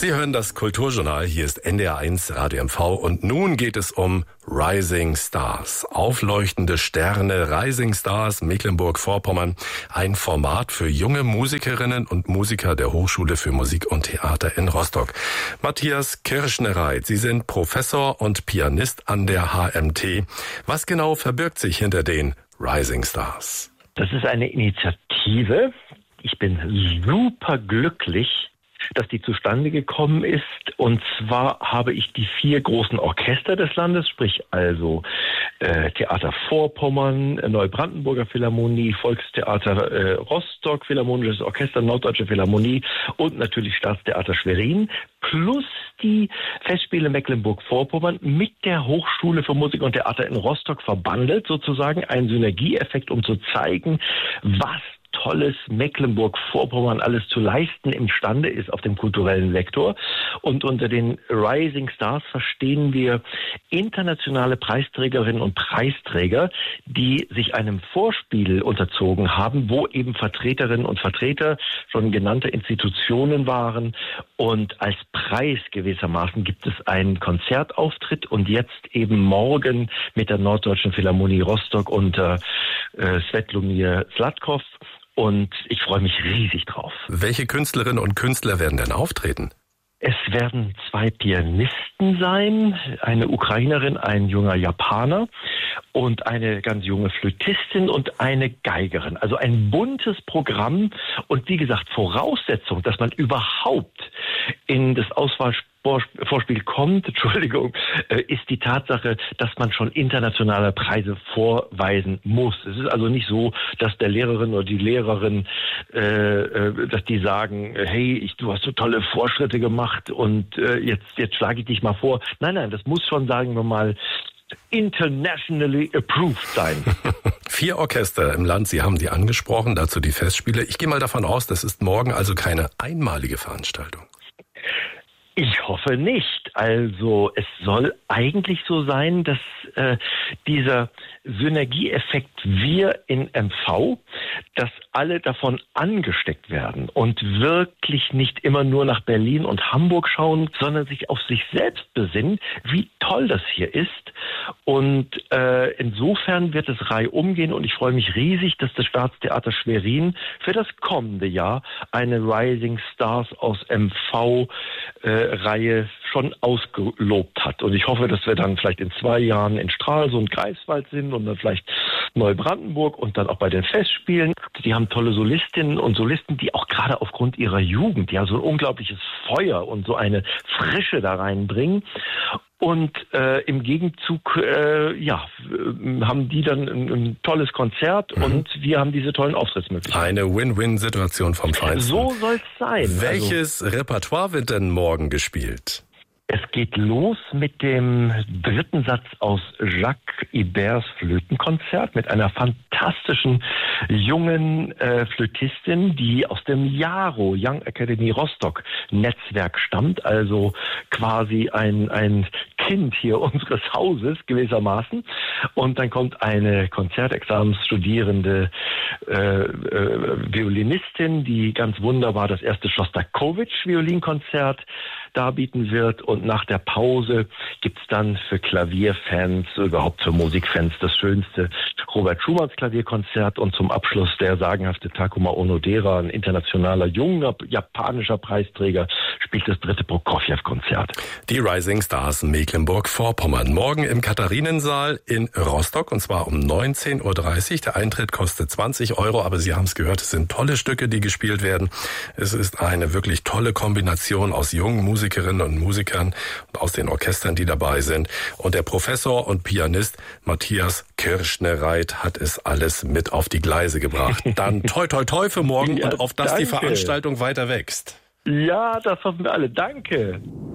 Sie hören das Kulturjournal, hier ist NDR1 Radio MV und nun geht es um Rising Stars. Aufleuchtende Sterne, Rising Stars Mecklenburg-Vorpommern. Ein Format für junge Musikerinnen und Musiker der Hochschule für Musik und Theater in Rostock. Matthias Kirschnereit, Sie sind Professor und Pianist an der HMT. Was genau verbirgt sich hinter den Rising Stars? Das ist eine Initiative. Ich bin super glücklich, dass die zustande gekommen ist. Und zwar habe ich die 4 großen Orchester des Landes, sprich also Theater Vorpommern, Neubrandenburger Philharmonie, Volkstheater Rostock, Philharmonisches Orchester, Norddeutsche Philharmonie und natürlich Staatstheater Schwerin, plus die Festspiele Mecklenburg-Vorpommern mit der Hochschule für Musik und Theater in Rostock verbandelt, sozusagen ein Synergieeffekt, um zu zeigen, was Tolles Mecklenburg-Vorpommern alles zu leisten imstande ist auf dem kulturellen Sektor. Und unter den Rising Stars verstehen wir internationale Preisträgerinnen und Preisträger, die sich einem Vorspiel unterzogen haben, wo eben Vertreterinnen und Vertreter schon genannter Institutionen waren. Und als Preis gewissermaßen gibt es einen Konzertauftritt und jetzt eben morgen mit der Norddeutschen Philharmonie Rostock unter Svetlomir Sladkov. Und ich freue mich riesig drauf. Welche Künstlerinnen und Künstler werden denn auftreten? Es werden 2 Pianisten sein, eine Ukrainerin, ein junger Japaner und eine ganz junge Flötistin und eine Geigerin. Also ein buntes Programm und wie gesagt, Voraussetzung, dass man überhaupt in das Auswahlvorspiel kommt, ist die Tatsache, dass man schon internationale Preise vorweisen muss. Es ist also nicht so, dass der Lehrerin oder die Lehrerin, dass die sagen, hey, du hast so tolle Fortschritte gemacht und jetzt schlage ich dich mal vor. Nein, das muss schon, sagen wir mal, internationally approved sein. 4 Orchester im Land, Sie haben die angesprochen, dazu die Festspiele. Ich gehe mal davon aus, das ist morgen also keine einmalige Veranstaltung. Ich hoffe nicht. Also es soll eigentlich so sein, dass dieser Synergieeffekt wir in MV, dass alle davon angesteckt werden und wirklich nicht immer nur nach Berlin und Hamburg schauen, sondern sich auf sich selbst besinnen, wie toll das hier ist. Und insofern wird es reihum gehen und ich freue mich riesig, dass das Staatstheater Schwerin für das kommende Jahr eine Rising Stars aus MV Reihe schon ausgelobt hat. Und ich hoffe, dass wir dann vielleicht in 2 Jahren in Stralsund, Greifswald sind und dann vielleicht Neubrandenburg und dann auch bei den Festspielen. Die haben tolle Solistinnen und Solisten, die auch gerade aufgrund ihrer Jugend, ja, so ein unglaubliches Feuer und so eine Frische da reinbringen. Und im Gegenzug haben die dann ein tolles Konzert und wir haben diese tollen Auftrittsmöglichkeiten. Eine Win-Win-Situation vom Feinsten. So soll es sein. Welches Repertoire wird denn morgen gespielt? Es geht los mit dem 3. Satz aus Jacques Iberts Flötenkonzert mit einer fantastischen jungen Flötistin, die aus dem JARO, Young Academy Rostock Netzwerk stammt, also quasi ein Kind hier unseres Hauses gewissermaßen. Und dann kommt eine Konzertexamensstudierende Violinistin, die ganz wunderbar das erste Schostakowitsch-Violinkonzert darbieten wird. Und nach der Pause gibt's dann für Klavierfans, überhaupt für Musikfans, das schönste Robert Schumanns Klavierkonzert und zum Abschluss der sagenhafte Takuma Onodera, ein internationaler junger japanischer Preisträger, spielt das 3. Prokofjew-Konzert. Die Rising Stars Mecklenburg-Vorpommern. Morgen im Katharinensaal in Rostock und zwar um 19.30 Uhr. Der Eintritt kostet 20 €, aber Sie haben es gehört, es sind tolle Stücke, die gespielt werden. Es ist eine wirklich tolle Kombination aus jungen Musikerinnen und Musikern und aus den Orchestern, die dabei sind. Und der Professor und Pianist Matthias Kirschnereit hat es alles mit auf die Gleise gebracht. Dann toi toi toi für morgen und auf dass die Veranstaltung weiter wächst. Ja, das hoffen wir alle. Danke.